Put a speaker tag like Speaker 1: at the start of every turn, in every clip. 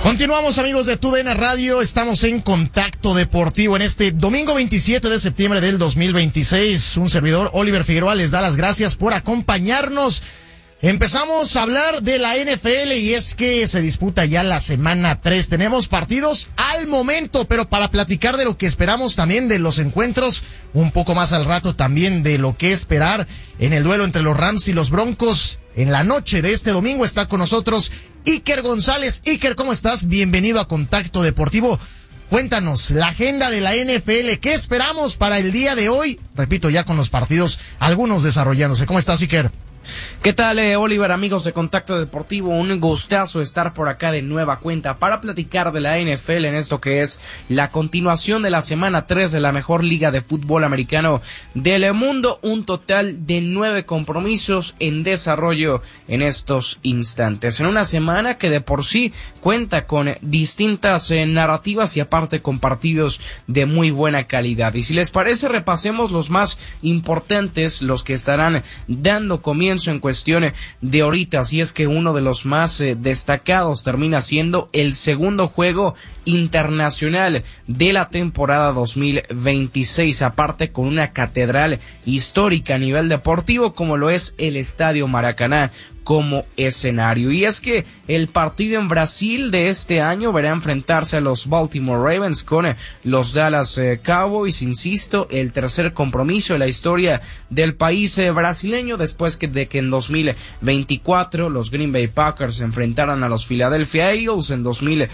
Speaker 1: Continuamos, amigos de TUDN Radio, estamos en Contacto Deportivo en este domingo 27 de septiembre del 2026. Un servidor, Oliver Figueroa, les da las gracias por acompañarnos. Empezamos a hablar de la NFL y es que se disputa ya la semana 3. Tenemos partidos al momento, pero para platicar de lo que esperamos también de los encuentros, un poco más al rato también de lo que esperar en el duelo entre los Rams y los Broncos. En la noche de este domingo está con nosotros Iker González. Iker, ¿cómo estás? Bienvenido a Contacto Deportivo. Cuéntanos, la agenda de la NFL, ¿qué esperamos para el día de hoy? Repito, ya con los partidos, algunos desarrollándose. ¿Cómo estás, Iker?
Speaker 2: ¿Qué tal, Oliver, amigos de Contacto Deportivo? Un gustazo estar por acá de nueva cuenta para platicar de la NFL en esto que es la continuación de la semana 3 de la mejor liga de fútbol americano del mundo. Un total de 9 compromisos en desarrollo en estos instantes. En una semana que de por sí cuenta con distintas narrativas y aparte con partidos de muy buena calidad. Y si les parece, repasemos los más importantes, los que estarán dando comienzo en cuestión de ahorita, así es que uno de los más destacados termina siendo el segundo juego internacional de la temporada 2026, aparte con una catedral histórica a nivel deportivo como lo es el Estadio Maracaná como escenario. Y es que el partido en Brasil de este año verá enfrentarse a los Baltimore Ravens con los Dallas Cowboys, insisto, el tercer compromiso de la historia del país brasileño después de que en 2024 los Green Bay Packers se enfrentaran a los Philadelphia Eagles, en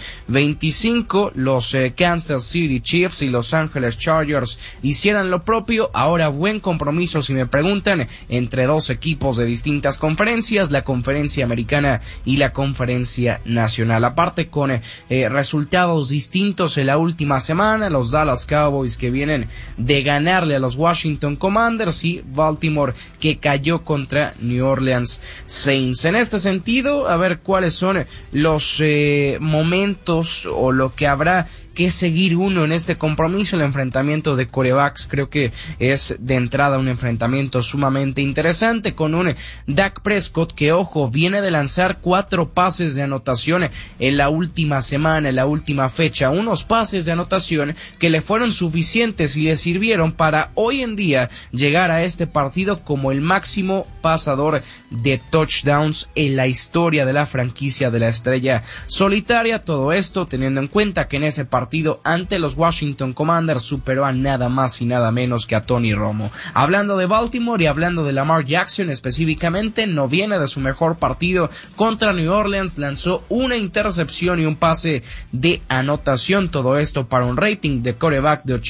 Speaker 2: 2025 los Kansas City Chiefs y Los Angeles Chargers hicieran lo propio. Ahora buen compromiso, si me preguntan, entre dos equipos de distintas conferencias, la conferencia americana y la conferencia nacional, aparte con resultados distintos en la última semana, los Dallas Cowboys que vienen de ganarle a los Washington Commanders y Baltimore que cayó contra New Orleans Saints. En este sentido, a ver cuáles son los momentos o lo que habrá que seguir uno en este compromiso. El enfrentamiento de quarterbacks creo que es de entrada un enfrentamiento sumamente interesante con un Dak Prescott que, ojo, viene de lanzar 4 pases de anotación en la última semana, en la última fecha, unos pases de anotación que le fueron suficientes y le sirvieron para hoy en día llegar a este partido como el máximo pasador de touchdowns en la historia de la franquicia de la estrella solitaria. Todo esto teniendo en cuenta que en ese partido ante los Washington Commanders superó a nada más y nada menos que a Tony Romo. Hablando de Baltimore y hablando de Lamar Jackson específicamente, no viene de su mejor partido contra New Orleans, lanzó una intercepción y un pase de anotación, todo esto para un rating de quarterback de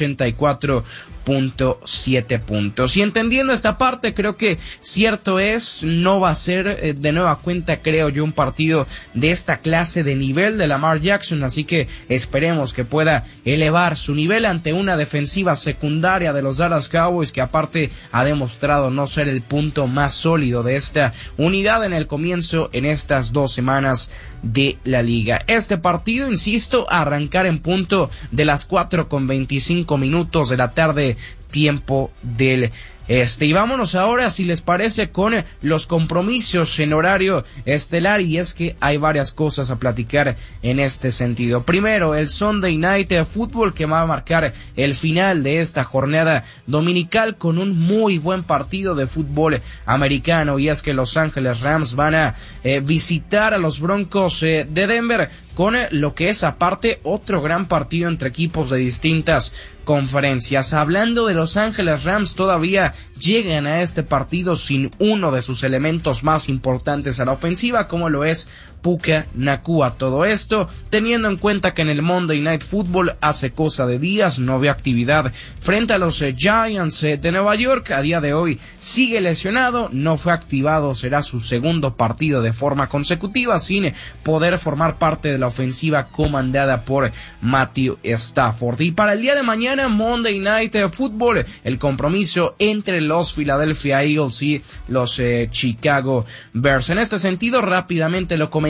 Speaker 2: 84.7 puntos. Y entendiendo esta parte, creo que cierto es, no va a ser de nueva cuenta, creo yo, un partido de esta clase de nivel de Lamar Jackson, así que esperemos que pueda elevar su nivel ante una defensiva secundaria de los Dallas Cowboys que aparte ha demostrado no ser el punto más sólido de esta unidad en el comienzo en estas 2 semanas de la liga. Este partido, insisto, a arrancar en punto de las 4:25 de la tarde, tiempo del y vámonos ahora, si les parece, con los compromisos en horario estelar, y es que hay varias cosas a platicar en este sentido. Primero, el Sunday Night Football que va a marcar el final de esta jornada dominical con un muy buen partido de fútbol americano, y es que Los Ángeles Rams van a visitar a los Broncos de Denver con lo que es aparte otro gran partido entre equipos de distintas conferencias. Hablando de Los Ángeles Rams, todavía llegan a este partido sin uno de sus elementos más importantes a la ofensiva, como lo es Puka Nacua. Todo esto teniendo en cuenta que en el Monday Night Football hace cosa de días no había actividad frente a los Giants de Nueva York. A día de hoy sigue lesionado, no fue activado, será su segundo partido de forma consecutiva sin poder formar parte de la ofensiva comandada por Matthew Stafford. Y para el día de mañana, Monday Night Football, el compromiso entre los Philadelphia Eagles y los Chicago Bears. En este sentido, rápidamente lo comenté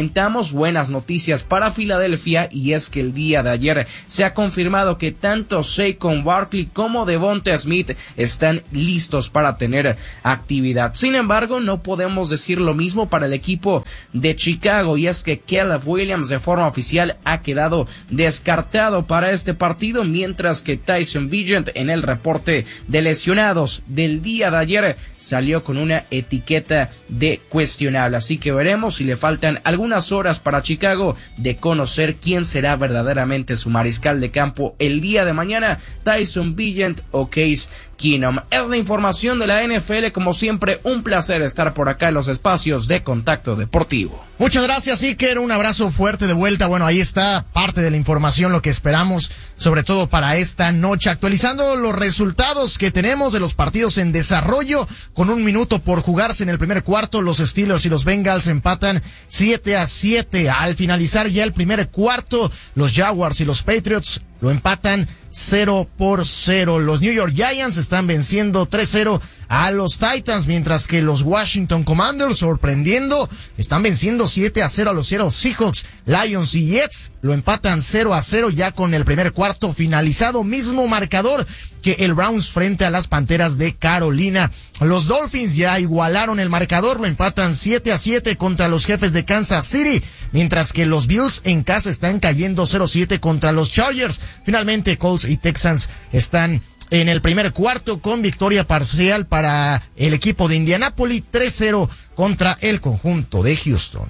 Speaker 2: comentamos, buenas noticias para Filadelfia, y es que el día de ayer se ha confirmado que tanto Saquon Barkley como Devonta Smith están listos para tener actividad. Sin embargo, no podemos decir lo mismo para el equipo de Chicago, y es que Caleb Williams de forma oficial ha quedado descartado para este partido, mientras que Tyson Bagent en el reporte de lesionados del día de ayer salió con una etiqueta de cuestionable. Así que veremos si le faltan algunas horas para Chicago de conocer quién será verdaderamente su mariscal de campo el día de mañana, Tyson Bagent o Case Keenum. Es la información de la NFL. Como siempre, un placer estar por acá en los espacios de Contacto Deportivo.
Speaker 1: Muchas gracias, Iker, un abrazo fuerte de vuelta. Bueno, ahí está parte de la información, lo que esperamos, sobre todo para esta noche, actualizando los resultados que tenemos de los partidos en desarrollo, con 1 minuto por jugarse en el primer cuarto. Los Steelers y los Bengals empatan 7-7. Al finalizar ya el primer cuarto, los Jaguars y los Patriots lo empatan 0-0. Los New York Giants están venciendo 3-0 a los Titans, mientras que los Washington Commanders, sorprendiendo, están venciendo 7-0 a los Seattle Seahawks. Lions y Jets lo empatan 0-0 ya con el primer cuarto finalizado, mismo marcador que el Browns frente a las Panteras de Carolina. Los Dolphins ya igualaron el marcador, lo empatan 7-7 contra los Jefes de Kansas City, mientras que los Bills en casa están cayendo 0-7 contra los Chargers. Finalmente, Colts y Texans están en el primer cuarto con victoria parcial para el equipo de Indianapolis, 3-0 contra el conjunto de Houston.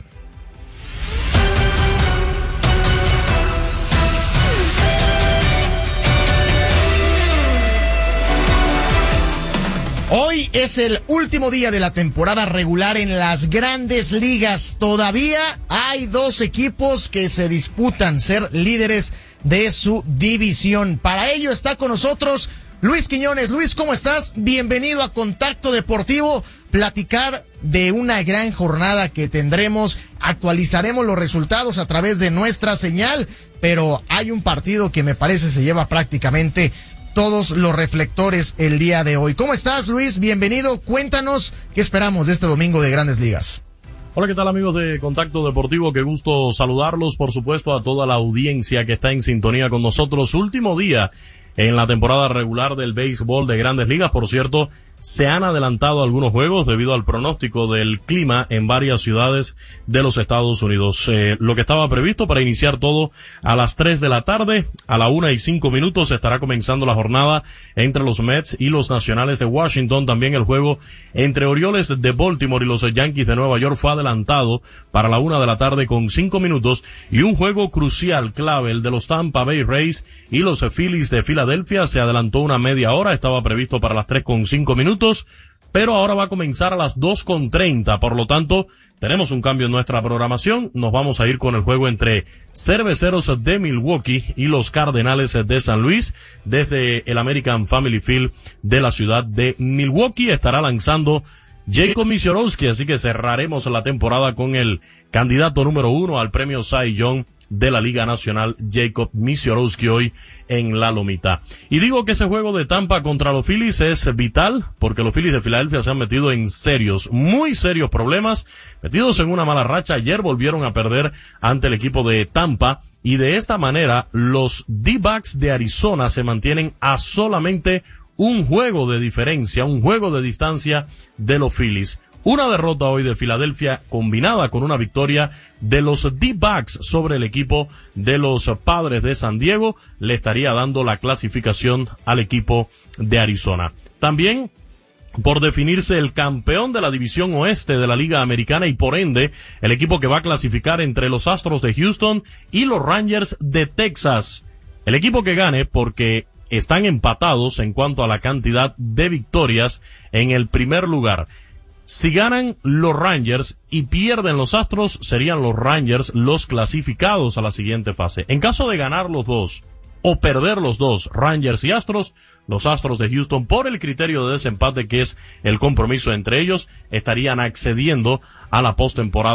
Speaker 1: Hoy es el último día de la temporada regular en las Grandes Ligas. Todavía hay 2 equipos que se disputan ser líderes de su división. Para ello está con nosotros Luis Quiñones. Luis, ¿cómo estás? Bienvenido a Contacto Deportivo. Platicar de una gran jornada que tendremos. Actualizaremos los resultados a través de nuestra señal, pero hay un partido que me parece se lleva prácticamente todos los reflectores el día de hoy. ¿Cómo estás, Luis? Bienvenido. Cuéntanos qué esperamos de este domingo de Grandes Ligas.
Speaker 3: Hola, ¿qué tal, amigos de Contacto Deportivo? Qué gusto saludarlos, por supuesto, a toda la audiencia que está en sintonía con nosotros. Último día en la temporada regular del béisbol de Grandes Ligas. Por cierto, se han adelantado algunos juegos debido al pronóstico del clima en varias ciudades de los Estados Unidos. Lo que estaba previsto para iniciar todo a las 3 de la tarde, a la 1:05 estará comenzando la jornada entre los Mets y los Nacionales de Washington. También el juego entre Orioles de Baltimore y los Yankees de Nueva York fue adelantado para la 1 de la tarde con 5 minutos. Y un juego crucial, clave, el de los Tampa Bay Rays y los Phillies de Filadelfia, se adelantó una media hora, estaba previsto para las 3:05, pero ahora va a comenzar a las 2:30, por lo tanto, tenemos un cambio en nuestra programación. Nos vamos a ir con el juego entre Cerveceros de Milwaukee y los Cardenales de San Luis, desde el American Family Field de la ciudad de Milwaukee. Estará lanzando Jacob Misiorowski, así que cerraremos la temporada con el candidato número 1 al premio Cy Young de la Liga Nacional, Jacob Misiorowski, hoy en la Lomita. Y digo que ese juego de Tampa contra los Phillies es vital, porque los Phillies de Filadelfia se han metido en serios, muy serios problemas, metidos en una mala racha. Ayer volvieron a perder ante el equipo de Tampa, y de esta manera los D-backs de Arizona se mantienen a solamente un juego de diferencia, un juego de distancia de los Phillies. Una derrota hoy de Filadelfia combinada con una victoria de los D-backs sobre el equipo de los Padres de San Diego le estaría dando la clasificación al equipo de Arizona. También por definirse el campeón de la división oeste de la Liga Americana, y por ende el equipo que va a clasificar entre los Astros de Houston y los Rangers de Texas. El equipo que gane, porque están empatados en cuanto a la cantidad de victorias en el primer lugar. Si ganan los Rangers y pierden los Astros, serían los Rangers los clasificados a la siguiente fase. En caso de ganar los dos o perder los dos, Rangers y Astros, los Astros de Houston, por el criterio de desempate que es el compromiso entre ellos, estarían accediendo a la postemporada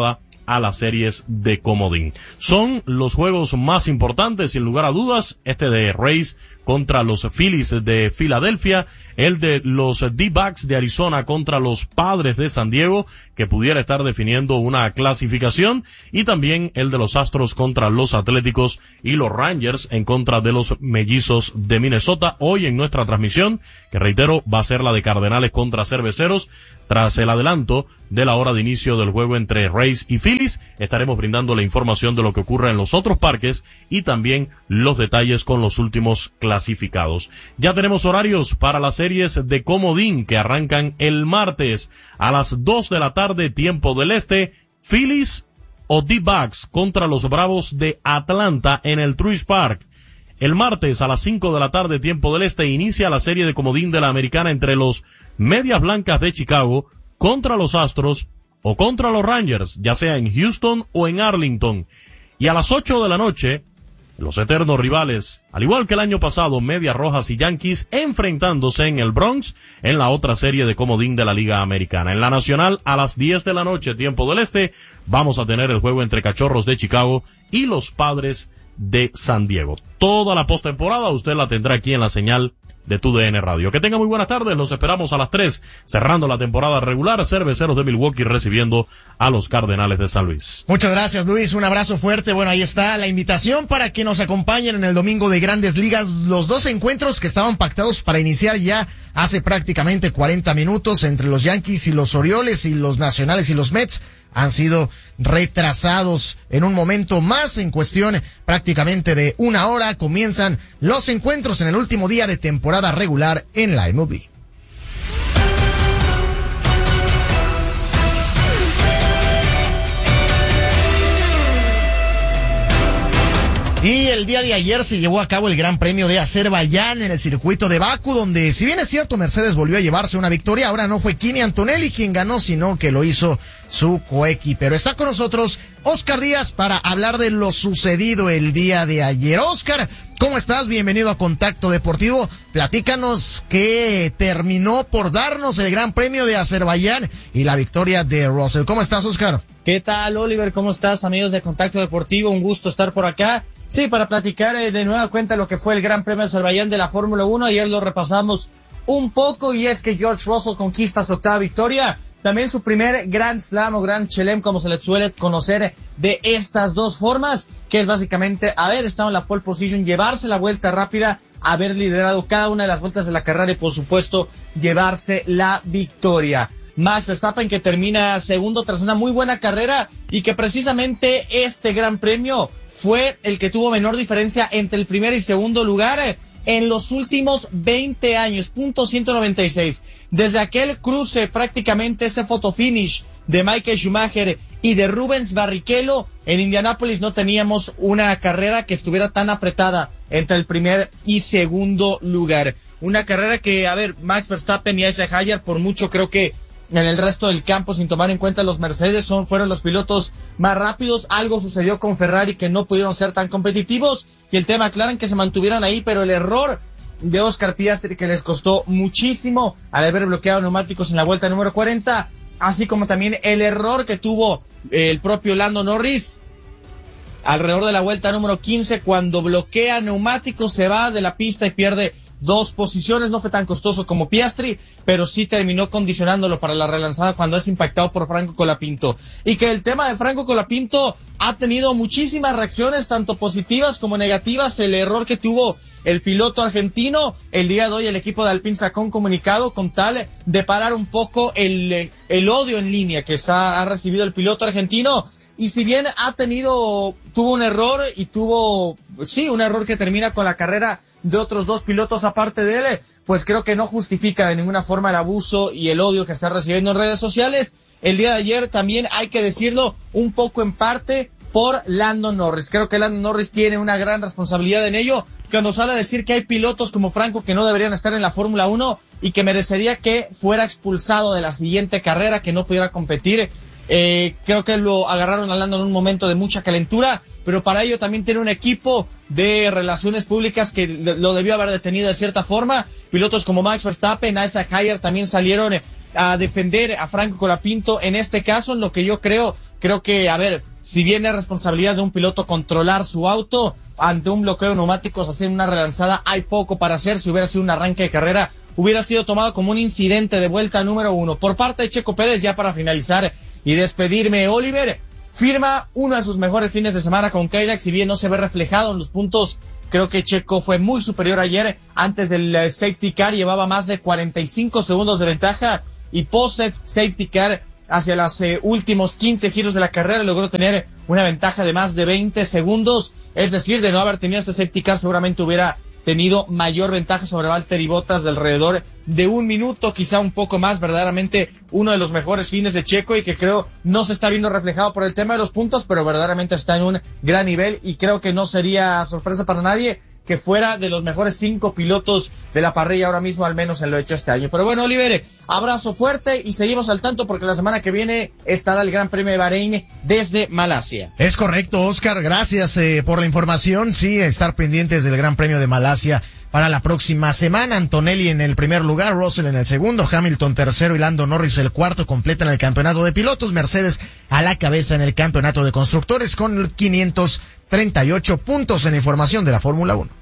Speaker 3: a las series de comodín. Son los juegos más importantes, sin lugar a dudas, este de Rays contra los Phillies de Filadelfia, el de los D-backs de Arizona contra los Padres de San Diego, que pudiera estar definiendo una clasificación, y también el de los Astros contra los Atléticos y los Rangers en contra de los Mellizos de Minnesota. Hoy en nuestra transmisión, que reitero, va a ser la de Cardenales contra Cerveceros, tras el adelanto de la hora de inicio del juego entre Rays y Phillies, estaremos brindando la información de lo que ocurre en los otros parques y también los detalles con los últimos clasificados. Ya tenemos horarios para las series de comodín que arrancan el martes a las 2 de la tarde, tiempo del este. Phillies o D-backs contra los Bravos de Atlanta en el Truist Park. El martes a las 5 de la tarde, tiempo del este, inicia la serie de comodín de la Americana entre los Medias Blancas de Chicago contra los Astros o contra los Rangers, ya sea en Houston o en Arlington. Y a las 8 de la noche, los eternos rivales, al igual que el año pasado, Medias Rojas y Yankees, enfrentándose en el Bronx en la otra serie de comodín de la Liga Americana. En la Nacional, a las 10 de la noche, tiempo del este, vamos a tener el juego entre Cachorros de Chicago y los Padres de San Diego. Toda la postemporada usted la tendrá aquí en la señal de TUDN Radio. Que tenga muy buenas tardes, los esperamos a las 3, cerrando la temporada regular. Cerveceros de Milwaukee recibiendo a los Cardenales de San Luis.
Speaker 1: Muchas gracias, Luis, un abrazo fuerte. Bueno, ahí está la invitación para que nos acompañen en el domingo de Grandes Ligas, los dos encuentros que estaban pactados para iniciar ya hace prácticamente 40 minutos entre los Yankees y los Orioles, y los Nacionales y los Mets han sido retrasados en un momento más. En cuestión prácticamente de una hora comienzan los encuentros en el último día de temporada regular en la MLB. Y el día de ayer se llevó a cabo el Gran Premio de Azerbaiyán en el circuito de Bakú, donde, si bien es cierto, Mercedes volvió a llevarse una victoria, ahora no fue Kimi Antonelli quien ganó, sino que lo hizo su coequipero. Está con nosotros Oscar Díaz para hablar de lo sucedido el día de ayer. Oscar, ¿cómo estás? Bienvenido a Contacto Deportivo. Platícanos qué terminó por darnos el Gran Premio de Azerbaiyán y la victoria de Russell. ¿Cómo estás, Oscar?
Speaker 4: ¿Qué tal, Oliver? ¿Cómo estás, amigos de Contacto Deportivo? Un gusto estar por acá. Sí, para platicar de nueva cuenta lo que fue el Gran Premio de Azerbaiyán de la Fórmula 1. Ayer lo repasamos un poco, y es que George Russell conquista su octava victoria. También su primer Grand Slam o Grand Chelem, como se le suele conocer de estas dos formas, que es básicamente haber estado en la pole position, llevarse la vuelta rápida, haber liderado cada una de las vueltas de la carrera y, por supuesto, llevarse la victoria. Max Verstappen, que termina segundo tras una muy buena carrera, y que precisamente este Gran Premio fue el que tuvo menor diferencia entre el primer y segundo lugar en los últimos 20 años, punto 196. Desde aquel cruce, prácticamente ese fotofinish de Michael Schumacher y de Rubens Barrichello, en Indianápolis no teníamos una carrera que estuviera tan apretada entre el primer y segundo lugar. Una carrera que, Max Verstappen y Isaac Hayter, por mucho creo que en el resto del campo, sin tomar en cuenta los Mercedes, fueron los pilotos más rápidos. Algo sucedió con Ferrari, que no pudieron ser tan competitivos, y el tema McLaren, que se mantuvieron ahí, pero el error de Oscar Piastri, que les costó muchísimo al haber bloqueado neumáticos en la vuelta número 40, así como también el error que tuvo el propio Lando Norris alrededor de la vuelta número 15, cuando bloquea neumáticos, se va de la pista y pierde 2 posiciones. No fue tan costoso como Piastri, pero sí terminó condicionándolo para la relanzada cuando es impactado por Franco Colapinto. Y que el tema de Franco Colapinto ha tenido muchísimas reacciones, tanto positivas como negativas. El error que tuvo el piloto argentino, el día de hoy el equipo de Alpine sacó un comunicado con tal de parar un poco el odio en línea que ha recibido el piloto argentino. Y si bien tuvo un error, y tuvo un error que termina con la carrera de otros 2 pilotos aparte de él, pues creo que no justifica de ninguna forma el abuso y el odio que está recibiendo en redes sociales. El día de ayer también, hay que decirlo, un poco en parte por Lando Norris. Creo que Lando Norris tiene una gran responsabilidad en ello, cuando sale a decir que hay pilotos como Franco que no deberían estar en la Fórmula 1 y que merecería que fuera expulsado de la siguiente carrera, que no pudiera competir. Creo que lo agarraron a Lando en un momento de mucha calentura, pero para ello también tiene un equipo de relaciones públicas que lo debió haber detenido de cierta forma. Pilotos como Max Verstappen, Isaac Hayter también salieron a defender a Franco Colapinto en este caso, en lo que yo creo Creo que, si bien es responsabilidad de un piloto controlar su auto, ante un bloqueo de neumáticos, hacer una relanzada, hay poco para hacer. Si hubiera sido un arranque de carrera, hubiera sido tomado como un incidente de vuelta número 1. Por parte de Checo Pérez, ya para finalizar y despedirme, Oliver firma uno de sus mejores fines de semana con Cadillac. Si bien no se ve reflejado en los puntos, creo que Checo fue muy superior ayer. Antes del safety car llevaba más de 45 segundos de ventaja, y post safety car, hacia los últimos 15 giros de la carrera, logró tener una ventaja de más de 20 segundos. Es decir, de no haber tenido este safety car, seguramente hubiera tenido mayor ventaja sobre Valtteri Bottas de alrededor de 1 minuto, quizá un poco más. Verdaderamente uno de los mejores fines de Checo, y que creo no se está viendo reflejado por el tema de los puntos, pero verdaderamente está en un gran nivel, y creo que no sería sorpresa para nadie que fuera de los mejores 5 pilotos de la parrilla ahora mismo, al menos en lo hecho este año. Pero bueno, Oliver, abrazo fuerte y seguimos al tanto, porque la semana que viene estará el Gran Premio de Bahrein desde Malasia.
Speaker 1: Es correcto, Oscar, gracias por la información. Sí, estar pendientes del Gran Premio de Malasia para la próxima semana. Antonelli en el primer lugar, Russell en el segundo, Hamilton tercero y Lando Norris el cuarto completan el campeonato de pilotos. Mercedes a la cabeza en el campeonato de constructores con 538 puntos en información de la Fórmula 1.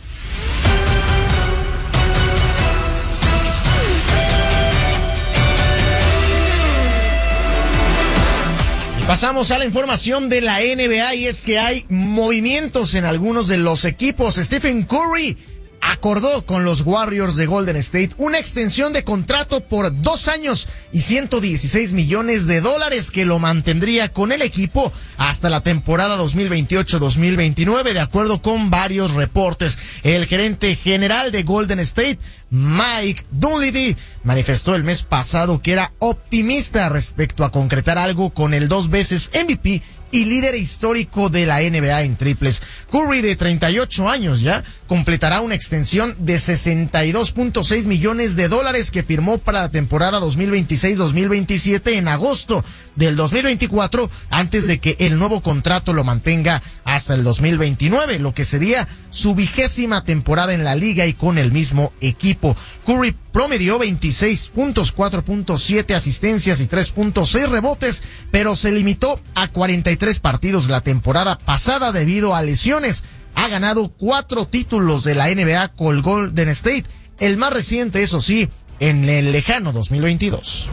Speaker 1: Pasamos a la información de la NBA, y es que hay movimientos en algunos de los equipos. Stephen Curry acordó con los Warriors de Golden State una extensión de contrato por 2 años y $116 millones que lo mantendría con el equipo hasta la temporada 2028-2029, de acuerdo con varios reportes. El gerente general de Golden State, Mike Dunleavy, manifestó el mes pasado que era optimista respecto a concretar algo con el 2 veces MVP y líder histórico de la NBA en triples. Curry, de 38 años ya, completará una extensión de $62.6 millones que firmó para la temporada 2026-2027 en agosto del 2024, antes de que el nuevo contrato lo mantenga hasta el 2029, lo que sería su 20ª temporada en la liga y con el mismo equipo. Curry promedió 26 puntos, 4.7 asistencias y 3.6 rebotes, pero se limitó a 43 partidos la temporada pasada debido a lesiones. Ha ganado 4 títulos de la NBA con Golden State, el más reciente, eso sí, en el lejano 2022.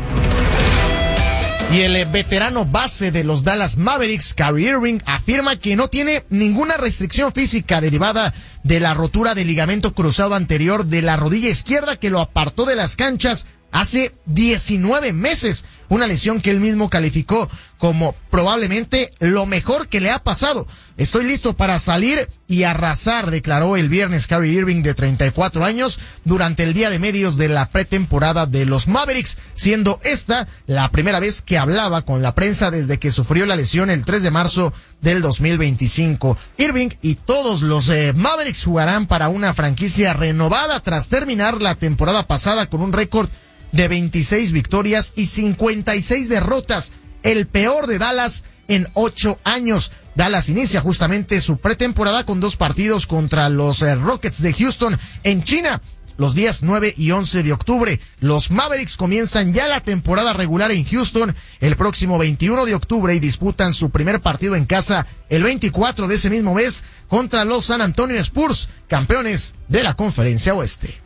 Speaker 1: Y el veterano base de los Dallas Mavericks, Kyrie Irving, afirma que no tiene ninguna restricción física derivada de la rotura del ligamento cruzado anterior de la rodilla izquierda que lo apartó de las canchas hace 19 meses, una lesión que él mismo calificó como probablemente lo mejor que le ha pasado. Estoy listo para salir y arrasar, declaró el viernes Kyrie Irving, de 34 años, durante el día de medios de la pretemporada de los Mavericks, siendo esta la primera vez que hablaba con la prensa desde que sufrió la lesión el 3 de marzo del 2025. Irving y todos los Mavericks jugarán para una franquicia renovada tras terminar la temporada pasada con un récord de 26 victorias y 56 derrotas, el peor de Dallas en 8 años. Dallas inicia justamente su pretemporada con 2 partidos contra los Rockets de Houston en China, los días 9 y 11 de octubre. Los Mavericks comienzan ya la temporada regular en Houston el próximo 21 de octubre y disputan su primer partido en casa el 24 de ese mismo mes contra los San Antonio Spurs, campeones de la Conferencia Oeste.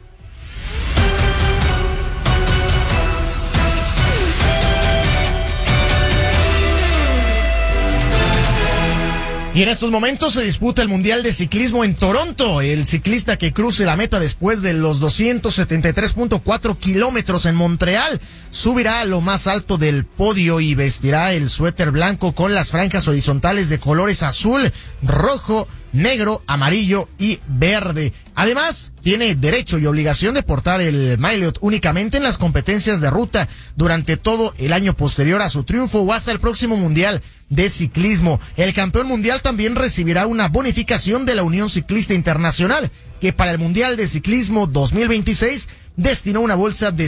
Speaker 1: Y en estos momentos se disputa el Mundial de Ciclismo en Toronto. El ciclista que cruce la meta después de los 273.4 kilómetros en Montreal subirá a lo más alto del podio y vestirá el suéter blanco con las franjas horizontales de colores azul, rojo, negro, amarillo y verde. Además, tiene derecho y obligación de portar el maillot únicamente en las competencias de ruta durante todo el año posterior a su triunfo o hasta el próximo Mundial de Ciclismo. El campeón mundial también recibirá una bonificación de la Unión Ciclista Internacional, que para el Mundial de Ciclismo 2026 destinó una bolsa de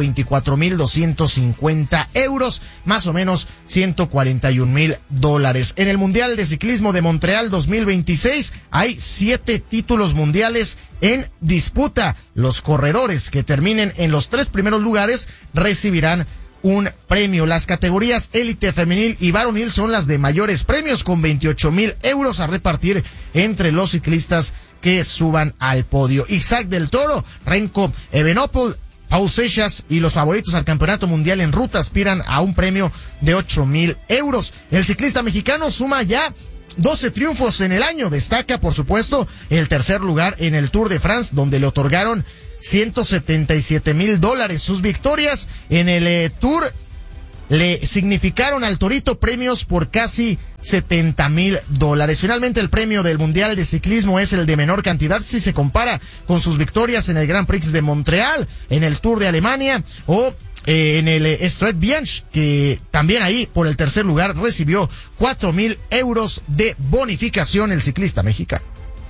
Speaker 1: €124,250, más o menos $141,000. En el Mundial de Ciclismo de Montreal 2026 hay 7 títulos mundiales en disputa. Los corredores que terminen en los 3 primeros lugares recibirán un premio. Las categorías élite femenil y varonil son las de mayores premios, con 28,000 euros a repartir entre los ciclistas que suban al podio. Isaac del Toro, Renko Evenepoel, Paul Seixas y los favoritos al campeonato mundial en ruta aspiran a un premio de 8,000 euros. El ciclista mexicano suma ya 12 triunfos en el año. Destaca, por supuesto, el tercer lugar en el Tour de France, donde le otorgaron $177,000. Sus victorias en el Tour le significaron al Torito premios por casi $70,000. Finalmente, el premio del Mundial de Ciclismo es el de menor cantidad si se compara con sus victorias en el Grand Prix de Montreal, en el Tour de Alemania o en el Strait Bianche, que también ahí por el tercer lugar recibió 4,000 euros de bonificación el ciclista mexicano.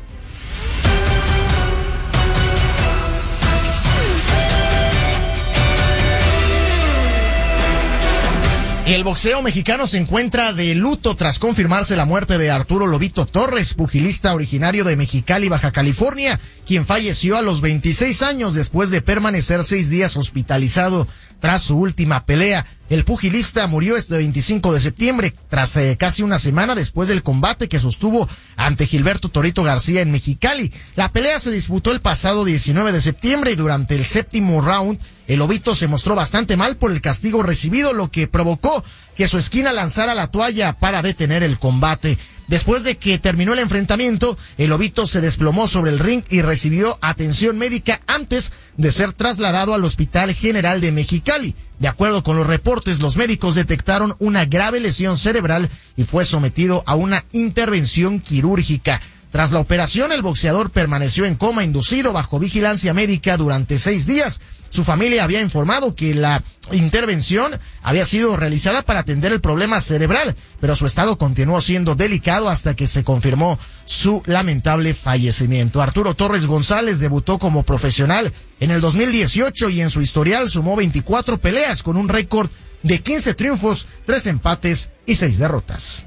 Speaker 1: El boxeo mexicano se encuentra de luto tras confirmarse la muerte de Arturo Lobito Torres, pugilista originario de Mexicali, Baja California, quien falleció a los 26 años después de permanecer 6 días hospitalizado tras su última pelea. El pugilista murió este 25 de septiembre, tras casi una semana después del combate que sostuvo ante Gilberto Torito García en Mexicali. La pelea se disputó el pasado 19 de septiembre y durante el séptimo round, el Lobito se mostró bastante mal por el castigo recibido, lo que provocó que su esquina lanzara la toalla para detener el combate. Después de que terminó el enfrentamiento, el Lobito se desplomó sobre el ring y recibió atención médica antes de ser trasladado al Hospital General de Mexicali. De acuerdo con los reportes, los médicos detectaron una grave lesión cerebral y fue sometido a una intervención quirúrgica. Tras la operación, el boxeador permaneció en coma inducido bajo vigilancia médica durante 6 días. Su familia había informado que la intervención había sido realizada para atender el problema cerebral, pero su estado continuó siendo delicado hasta que se confirmó su lamentable fallecimiento. Arturo Torres González debutó como profesional en el 2018 y en su historial sumó 24 peleas con un récord de 15 triunfos, 3 empates y 6 derrotas.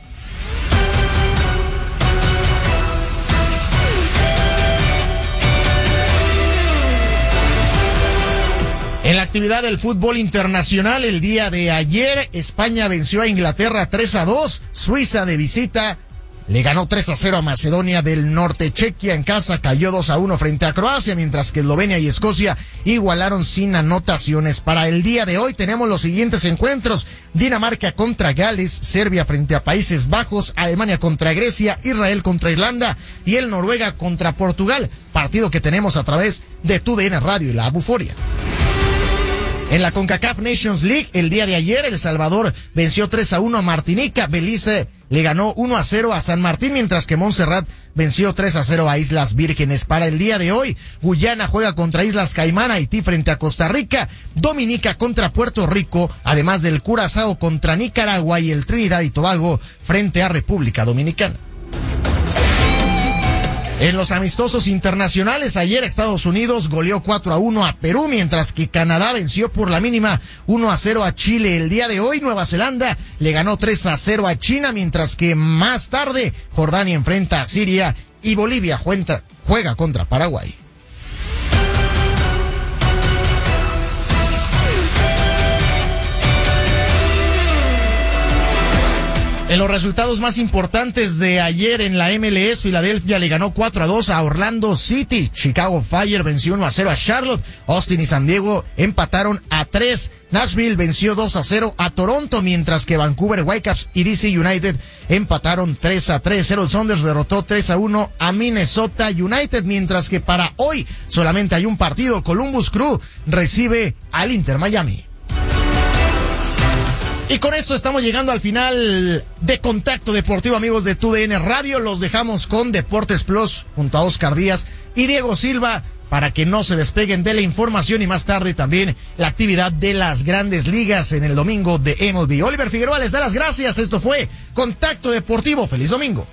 Speaker 1: En la actividad del fútbol internacional, el día de ayer, España venció a Inglaterra 3-2, Suiza de visita le ganó 3-0 a Macedonia del Norte, Chequia en casa cayó 2-1 frente a Croacia, mientras que Eslovenia y Escocia igualaron sin anotaciones. Para el día de hoy tenemos los siguientes encuentros: Dinamarca contra Gales, Serbia frente a Países Bajos, Alemania contra Grecia, Israel contra Irlanda y el Noruega contra Portugal, partido que tenemos a través de TUDN Radio y la Buforia. En la CONCACAF Nations League, el día de ayer, El Salvador venció 3-1 a Martinica, Belice le ganó 1-0 a San Martín, mientras que Montserrat venció 3-0 a Islas Vírgenes. Para el día de hoy, Guyana juega contra Islas Caimán, Haití frente a Costa Rica, Dominica contra Puerto Rico, además del Curazao contra Nicaragua y el Trinidad y Tobago frente a República Dominicana. En los amistosos internacionales, ayer Estados Unidos goleó 4-1 a Perú, mientras que Canadá venció por la mínima 1-0 a Chile. El día de hoy, Nueva Zelanda le ganó 3-0 a China, mientras que más tarde Jordania enfrenta a Siria y Bolivia juega contra Paraguay. En los resultados más importantes de ayer en la MLS, Filadelfia le ganó 4-2 a Orlando City, Chicago Fire venció 1-0 a Charlotte, Austin y San Diego empataron a 3, Nashville venció 2-0 a Toronto, mientras que Vancouver Whitecaps y DC United empataron 3-3. Seattle Sounders derrotó 3-1 a Minnesota United, mientras que para hoy solamente hay un partido: Columbus Crew recibe al Inter Miami. Y con esto estamos llegando al final de Contacto Deportivo, amigos de TUDN Radio. Los dejamos con Deportes Plus junto a Oscar Díaz y Diego Silva para que no se despeguen de la información, y más tarde también la actividad de las Grandes Ligas en el domingo de MLB. Oliver Figueroa les da las gracias. Esto fue Contacto Deportivo. ¡Feliz domingo!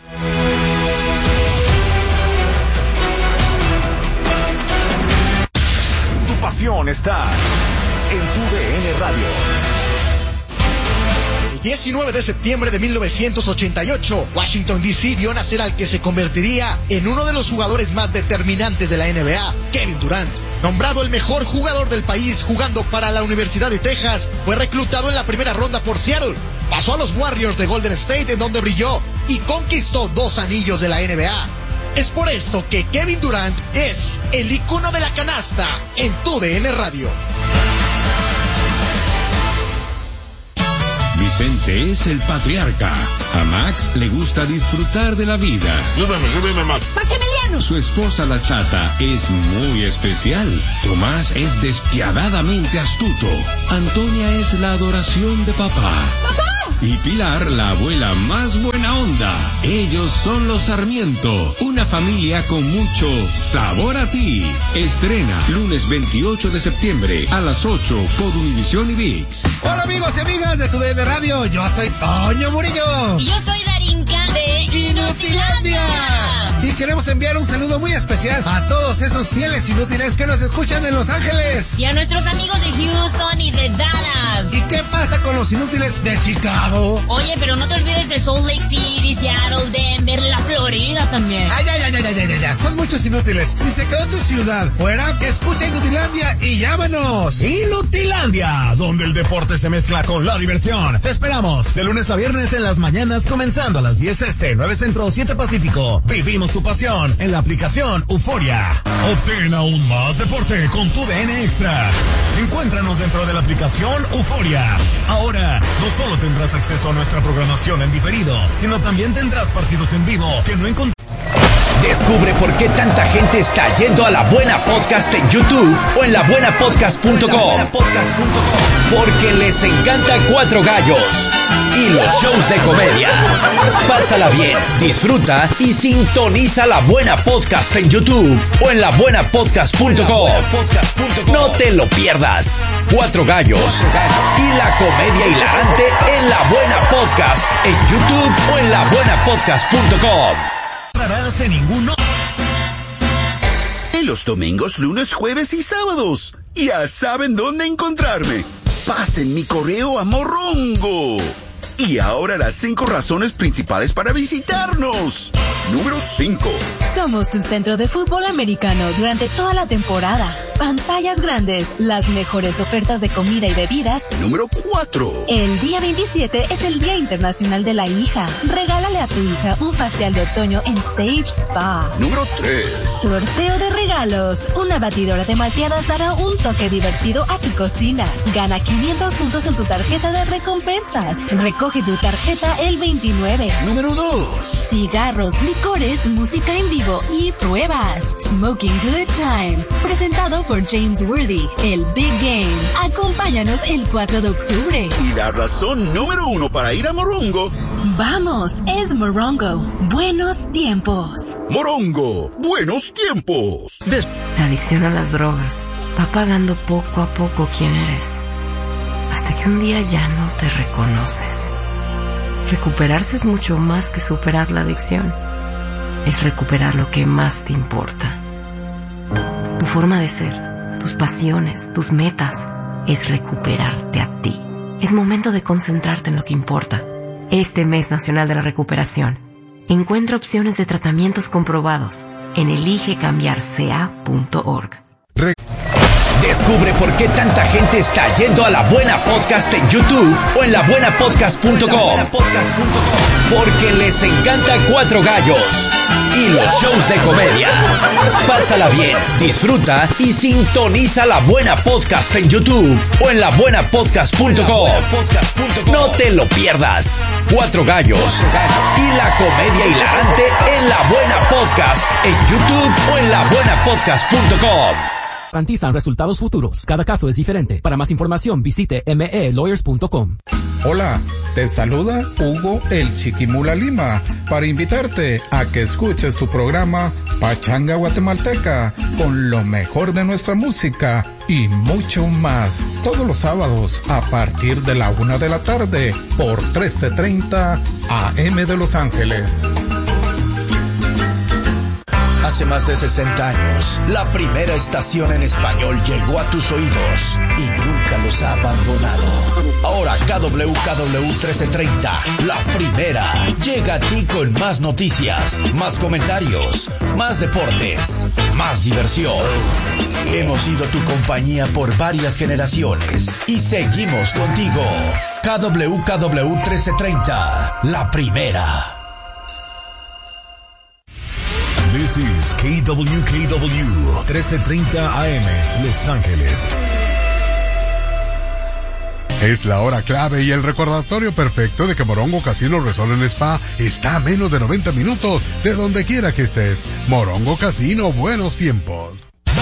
Speaker 5: Tu pasión está en TUDN Radio.
Speaker 1: 19 de septiembre de 1988, Washington D.C. vio nacer al que se convertiría en uno de los jugadores más determinantes de la NBA, Kevin Durant. Nombrado el mejor jugador del país jugando para la Universidad de Texas, fue reclutado en la primera ronda por Seattle. Pasó a los Warriors de Golden State, en donde brilló y conquistó 2 anillos de la NBA. Es por esto que Kevin Durant es el ícono de la canasta en TUDN Radio.
Speaker 5: Vicente es el patriarca. A Max le gusta disfrutar de la vida.
Speaker 6: Ayúdame, Max.
Speaker 7: ¡Maximiliano!
Speaker 5: Su esposa, la chata, es muy especial. Tomás es despiadadamente astuto. Antonia es la adoración de papá.
Speaker 7: ¡Papá!
Speaker 5: Y Pilar, la abuela más buena onda. Ellos son los Sarmiento, una familia con mucho sabor a ti. Estrena lunes 28 de septiembre a las 8 por Univisión y ViX.
Speaker 8: Hola amigos y amigas de TUDN Radio, yo soy Toño Murillo.
Speaker 7: Y yo soy Darinka de Inutilandia.
Speaker 8: Y queremos enviar un saludo muy especial a todos esos fieles inútiles que nos escuchan en Los Ángeles.
Speaker 7: Y a nuestros amigos de Houston y de Dallas.
Speaker 8: ¿Y qué pasa con los inútiles de Chicago?
Speaker 7: Oye, pero no te olvides de Salt Lake City, Seattle, Denver, la Florida también.
Speaker 8: Ay. Son muchos inútiles. Si se quedó tu ciudad fuera, escucha Inutilandia y llámanos.
Speaker 9: Inutilandia, donde el deporte se mezcla con la diversión. Te esperamos de lunes a viernes en las mañanas, comenzando a las 10 este, 9 centro, 7 pacífico. Vivimos tu pasión en la aplicación Euforia. Obtén aún más deporte con TUDN Extra. Encuéntranos dentro de la aplicación Euforia. Ahora, no solo tendrás acceso a nuestra programación en diferido, sino también tendrás partidos en vivo que no encontrarás.
Speaker 10: Descubre por qué tanta gente está yendo a La Buena Podcast en YouTube o en labuenapodcast.com. Porque les encanta Cuatro Gallos y los shows de comedia. Pásala bien, disfruta y sintoniza La Buena Podcast en YouTube o en labuenapodcast.com. No te lo pierdas. Cuatro Gallos y la comedia hilarante en La Buena Podcast en YouTube o en labuenapodcast.com.
Speaker 9: En ninguno.
Speaker 11: En los domingos, lunes, jueves y sábados. Ya saben dónde encontrarme. Pasen mi correo a Morongo. Y ahora las 5 razones principales para visitarnos. Número 5.
Speaker 12: Somos tu centro de fútbol americano durante toda la temporada. Pantallas grandes, las mejores ofertas de comida y bebidas.
Speaker 11: Número 4.
Speaker 12: El día 27 es el Día Internacional de la Hija. Regálale a tu hija un facial de otoño en Sage Spa.
Speaker 11: Número 3.
Speaker 12: Sorteo de regalos. Una batidora de malteadas dará un toque divertido a tu cocina. Gana 500 puntos en tu tarjeta de recompensas. Recoge tu tarjeta el 29.
Speaker 11: Número 2.
Speaker 12: Cigarros, licores, música en vivo y pruebas. Smoking Good Times. Presentado por James Worthy. El Big Game. Acompáñanos el 4 de octubre.
Speaker 11: Y la razón número 1 para ir a Morongo.
Speaker 12: Vamos, es Morongo. Buenos tiempos.
Speaker 11: Morongo, buenos tiempos.
Speaker 13: La adicción a las drogas va pagando poco a poco quién eres. Hasta que un día ya no te reconoces. Recuperarse es mucho más que superar la adicción. Es recuperar lo que más te importa. Tu forma de ser, tus pasiones, tus metas, es recuperarte a ti. Es momento de concentrarte en lo que importa. Este mes nacional de la recuperación, encuentra opciones de tratamientos comprobados en eligecambiarca.org.
Speaker 10: Descubre por qué tanta gente está yendo a La Buena Podcast en YouTube o en labuenapodcast.com. Porque les encanta Cuatro Gallos y los shows de comedia. Pásala bien, disfruta y sintoniza La Buena Podcast en YouTube o en labuenapodcast.com. No te lo pierdas. Cuatro Gallos y la comedia hilarante en La Buena Podcast en YouTube o en labuenapodcast.com.
Speaker 14: Garantizan resultados futuros. Cada caso es diferente. Para más información, visite melawyers.com.
Speaker 15: Hola, te saluda Hugo el Chiquimula Lima para invitarte a que escuches tu programa Pachanga Guatemalteca con lo mejor de nuestra música y mucho más. Todos los sábados a partir de la 1 de la tarde por 1330 AM de Los Ángeles.
Speaker 10: Hace más de 60 años, la primera estación en español llegó a tus oídos y nunca los ha abandonado. Ahora KWKW 1330, la primera, llega a ti con más noticias, más comentarios, más deportes, más diversión. Hemos sido tu compañía por varias generaciones y seguimos contigo. KWKW 1330, la primera.
Speaker 9: This is KWKW 1330 AM, Los Ángeles.
Speaker 6: Es la hora clave y el recordatorio perfecto de que Morongo Casino Resort and Spa está a menos de 90 minutos de donde quiera que estés. Morongo Casino, buenos tiempos.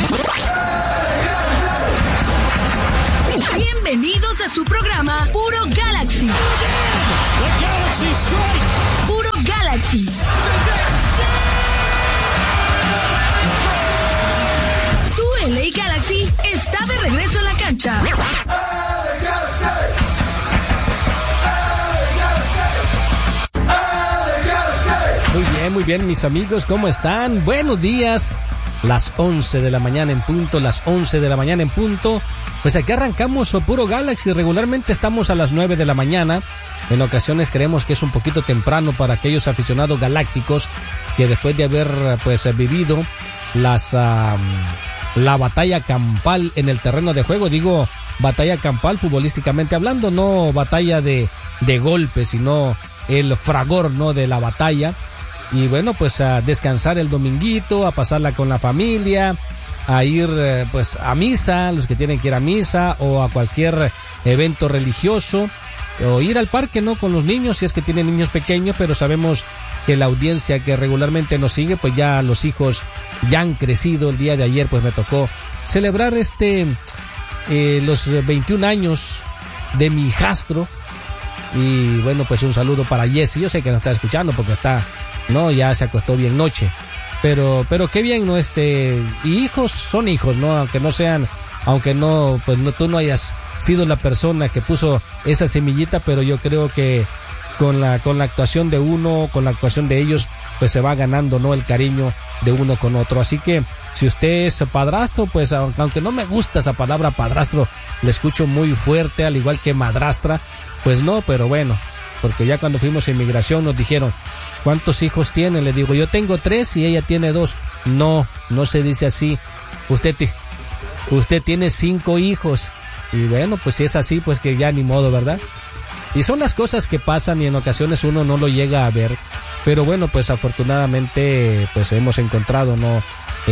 Speaker 16: Bienvenidos a su programa Puro Galaxy. Puro Galaxy. Tu LA Galaxy está de regreso en la cancha.
Speaker 17: Muy bien, mis amigos, ¿cómo están? Buenos días. Las 11 de la mañana en punto, Pues aquí arrancamos Puro Galaxy. Regularmente estamos a las 9 de la mañana. En ocasiones creemos que es un poquito temprano para aquellos aficionados galácticos que después de haber vivido la batalla campal en el terreno de juego, digo batalla campal futbolísticamente hablando, no batalla de golpes, sino el fragor, ¿no?, de la batalla. Y bueno, pues a descansar el dominguito, a pasarla con la familia, a ir pues a misa, los que tienen que ir a misa, o a cualquier evento religioso, o ir al parque, ¿no?, con los niños, si es que tienen niños pequeños, pero sabemos que la audiencia que regularmente nos sigue, pues ya los hijos ya han crecido. El día de ayer pues me tocó celebrar los 21 años de mi hijastro. Y bueno, pues un saludo para Jesse. Yo sé que no está escuchando porque ya se acostó bien noche. Pero qué bien, ¿no? Y hijos son hijos, ¿no? Aunque tú no hayas sido la persona que puso esa semillita, pero yo creo que con la actuación de uno, con la actuación de ellos, pues se va ganando, ¿no?, el cariño de uno con otro. Así que si usted es padrastro, pues aunque no me gusta esa palabra padrastro, la escucho muy fuerte, al igual que madrastra, pues no, pero bueno, porque ya cuando fuimos a inmigración nos dijeron, ¿cuántos hijos tiene? Le digo, yo tengo 3 y ella tiene 2. No se dice así. Usted tiene 5 hijos. Y bueno, pues si es así, pues que ya ni modo, ¿verdad? Y son las cosas que pasan y en ocasiones uno no lo llega a ver. Pero bueno, pues afortunadamente pues hemos encontrado, ¿no?,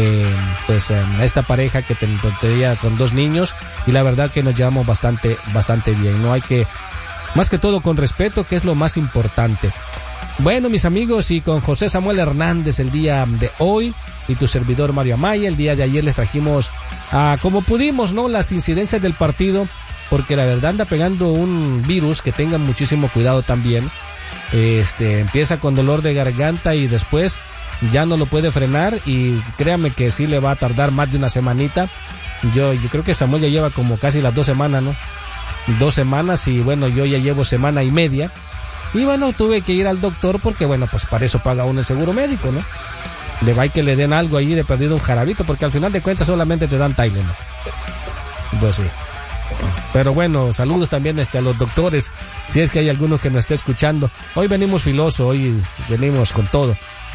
Speaker 17: a esta pareja que tenía con 2 niños, y la verdad que nos llevamos bastante bien, ¿no? Hay que, más que todo, con respeto, que es lo más importante. Bueno, mis amigos, y con José Samuel Hernández el día de hoy y tu servidor Mario Amaya, el día de ayer les trajimos como pudimos, ¿no?, las incidencias del partido, porque la verdad anda pegando un virus que tengan muchísimo cuidado también. Empieza con dolor de garganta y después ya no lo puede frenar, y créame que sí le va a tardar más de una semanita. Yo creo que Samuel ya lleva como casi las 2 semanas, ¿no? 2 semanas, y bueno, yo ya llevo semana y media. Y bueno, tuve que ir al doctor porque bueno, pues para eso paga uno el seguro médico, ¿no? Le va a que le den algo ahí de perdido, un jarabito, porque al final de cuentas solamente te dan Tylenol. Pues sí. Pero bueno, saludos también a los doctores, si es que hay alguno que nos esté escuchando. Hoy venimos filoso, hoy venimos con todo.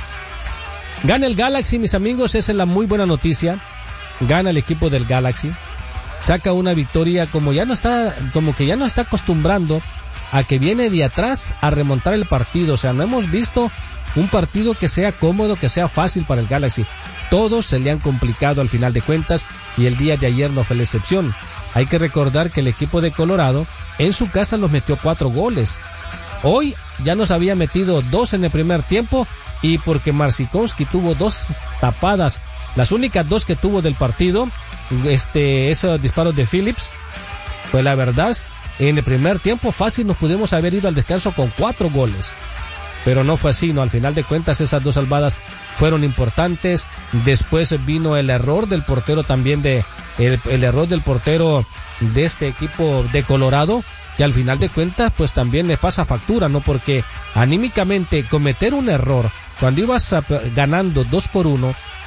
Speaker 17: Gana el Galaxy, mis amigos, esa es la muy buena noticia. Gana el equipo del Galaxy. Saca una victoria como que ya no está acostumbrando a que viene de atrás a remontar el partido. O sea, no hemos visto un partido que sea cómodo, que sea fácil para el Galaxy. Todos se le han complicado al final de cuentas, y el día de ayer no fue la excepción. Hay que recordar que el equipo de Colorado en su casa los metió 4 goles. Hoy ya nos había metido 2 en el primer tiempo, y porque Marcinkowski tuvo 2 tapadas, las únicas 2 que tuvo del partido, esos disparos de Phillips, pues la verdad, en el primer tiempo fácil nos pudimos haber ido al descanso con 4 goles. Pero no fue así, ¿no? Al final de cuentas esas 2 salvadas fueron importantes. Después vino el error del portero también el error del portero de este equipo de Colorado, que al final de cuentas pues también le pasa factura, ¿no? Porque anímicamente cometer un error cuando ibas ganando 2-1,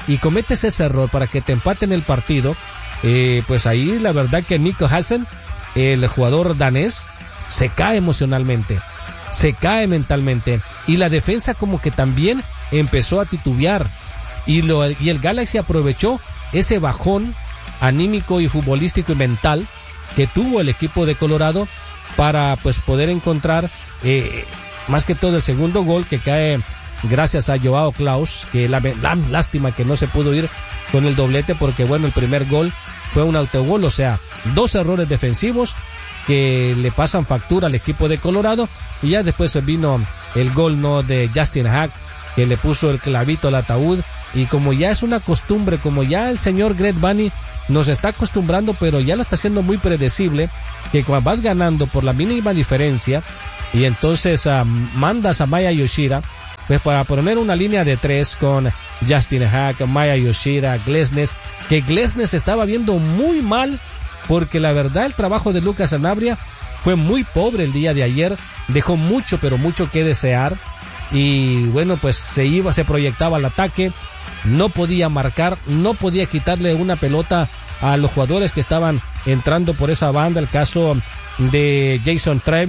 Speaker 17: y cometes ese error para que te empaten el partido, pues ahí la verdad que Nico Hansen, el jugador danés, se cae emocionalmente, se cae mentalmente, y la defensa como que también empezó a titubear, y el Galaxy aprovechó ese bajón anímico y futbolístico y mental que tuvo el equipo de Colorado para pues poder encontrar más que todo el segundo gol, que cae gracias a Joao Klaus, que la lástima que no se pudo ir con el doblete, porque bueno, el primer gol fue un autogol, o sea, 2 errores defensivos que le pasan factura al equipo de Colorado, y ya después vino el gol de Justin Hack, que le puso el clavito al ataúd, y como ya es una costumbre, como ya el señor Greg Vanney nos está acostumbrando, pero ya lo está haciendo muy predecible, que cuando vas ganando por la mínima diferencia, y entonces mandas a Maya Yoshida, pues para poner una línea de 3 con Justin Hack, Maya Yoshida, Glesnes, que Glesnes estaba viendo muy mal, porque la verdad el trabajo de Lucas Sanabria fue muy pobre el día de ayer, dejó mucho, pero mucho que desear, y bueno, pues se proyectaba al ataque, no podía marcar, no podía quitarle una pelota a los jugadores que estaban entrando por esa banda, el caso de Jason Trev,